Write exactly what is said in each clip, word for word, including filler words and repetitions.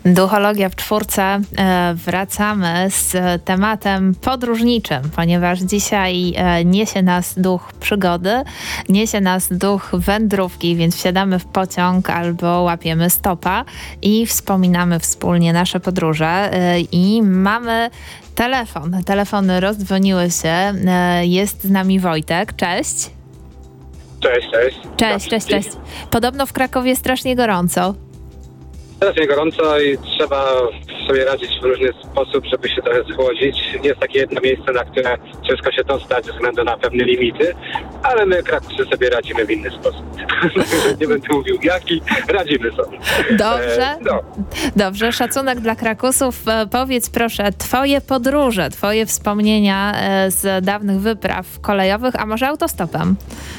Duchologia w czwórce. Wracamy z tematem podróżniczym, ponieważ dzisiaj niesie nas duch przygody, niesie nas duch wędrówki, więc wsiadamy w pociąg albo łapiemy stopa i wspominamy wspólnie nasze podróże. I mamy telefon. Telefony rozdzwoniły się. Jest z nami Wojtek. Cześć. Cześć, cześć. Cześć, cześć, cześć. Podobno w Krakowie strasznie gorąco. Strasznie gorąco i trzeba sobie radzić w różny sposób, żeby się trochę schłodzić. Jest takie jedno miejsce, na które ciężko się dostać ze względu na pewne limity, ale my Krakowcy sobie radzimy w inny sposób. Nie będę mówił jaki, radzimy sobie. Dobrze, e, no. Dobrze. Szacunek dla Krakusów. Powiedz proszę, twoje podróże, twoje wspomnienia z dawnych wypraw kolejowych, a może autostopem?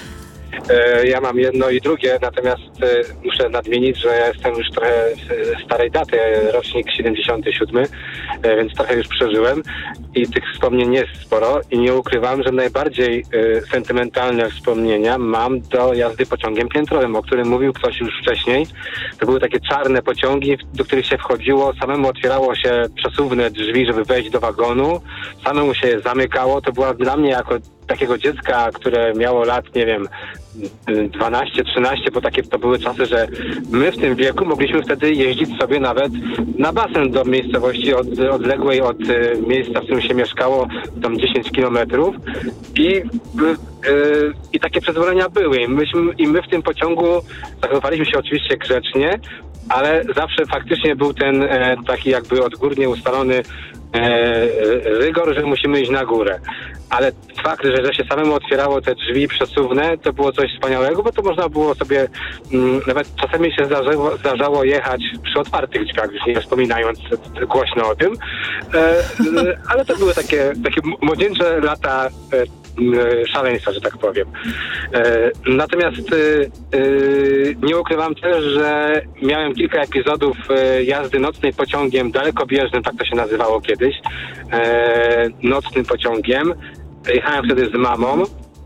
Ja mam jedno i drugie, natomiast muszę nadmienić, że ja jestem już trochę starej daty, rocznik siedemdziesiąty siódmy, więc trochę już przeżyłem i tych wspomnień jest sporo i nie ukrywam, że najbardziej sentymentalne wspomnienia mam do jazdy pociągiem piętrowym, o którym mówił ktoś już wcześniej. To były takie czarne pociągi, do których się wchodziło, samemu otwierało się przesuwne drzwi, żeby wejść do wagonu, samemu się je zamykało. To była dla mnie jako takiego dziecka, które miało lat, nie wiem, dwanaście, trzynaście, bo takie to były czasy, że my w tym wieku mogliśmy wtedy jeździć sobie nawet na basen do miejscowości od, odległej od y, miejsca, w którym się mieszkało, tam dziesięć kilometrów i, y, y, i takie przyzwolenia były. I, myśmy, I my w tym pociągu zachowywaliśmy się oczywiście grzecznie, ale zawsze faktycznie był ten e, taki jakby odgórnie ustalony e, rygor, że musimy iść na górę. Ale fakt, że, że się samemu otwierało te drzwi przesuwne, to było coś wspaniałego, bo to można było sobie, m, nawet czasami się zdarzało, zdarzało jechać przy otwartych drzwiach, już nie wspominając głośno o tym, e, e, ale to były takie, takie młodzieńcze lata e, szaleństwa, że tak powiem. E, natomiast e, e, nie ukrywam też, że miałem kilka epizodów e, jazdy nocnej pociągiem dalekobieżnym, tak to się nazywało kiedyś, e, nocnym pociągiem. Jechałem wtedy z mamą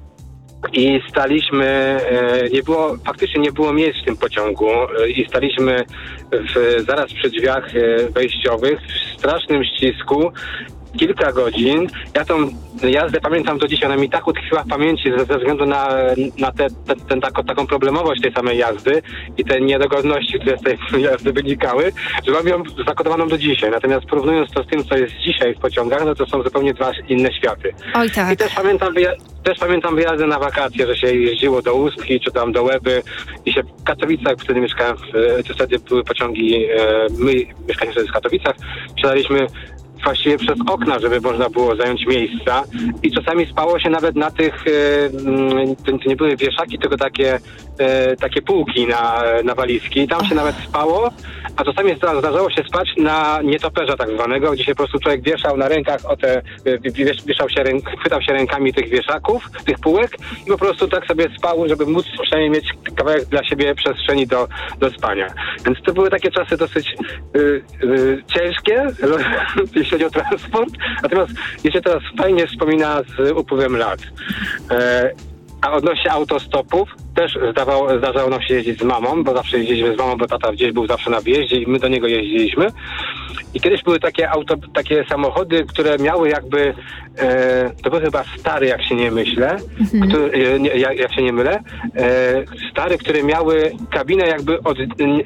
i staliśmy, e, nie było, faktycznie nie było miejsc w tym pociągu e, i staliśmy w, zaraz przy drzwiach e, wejściowych w strasznym ścisku. Kilka godzin. Ja tą jazdę pamiętam do dzisiaj. Ona mi tak utkwiła w pamięci ze, ze względu na, na te, te, ten, taką, taką problemowość tej samej jazdy i te niedogodności, które z tej jazdy wynikały, że mam ją zakodowaną do dzisiaj. Natomiast porównując to z tym, co jest dzisiaj w pociągach, no to są zupełnie dwa inne światy. Oj, tak. I też pamiętam, też pamiętam wyjazdy na wakacje, że się jeździło do Ustki czy tam do Łeby i się w Katowicach, wtedy mieszkałem, w, wtedy były pociągi, my mieszkaliśmy wtedy w Katowicach, wsiadaliśmy właściwie przez okna, żeby można było zająć miejsca i czasami spało się nawet na tych, to nie były wieszaki, tylko takie, takie półki na, na walizki. Tam się nawet spało, a czasami zdarzało się spać na nietoperza tak zwanego, gdzie się po prostu człowiek wieszał na rękach o te, wiesz, wieszał się, chwytał się rękami tych wieszaków, tych półek i po prostu tak sobie spał, żeby móc przynajmniej mieć kawałek dla siebie przestrzeni do, do spania. Więc to były takie czasy dosyć y, y, ciężkie, jeśli chodzi o transport, natomiast mi się teraz fajnie wspomina z upływem lat. E, a odnośnie autostopów, też zdawało, zdarzało nam się jeździć z mamą, bo zawsze jeździliśmy z mamą, bo tata gdzieś był zawsze na wyjeździe i my do niego jeździliśmy. I kiedyś były takie auto, takie samochody, które miały jakby, e, to były chyba stary, jak się nie myślę, mhm. który, nie, jak, jak się nie mylę, e, stary, które miały kabinę jakby od,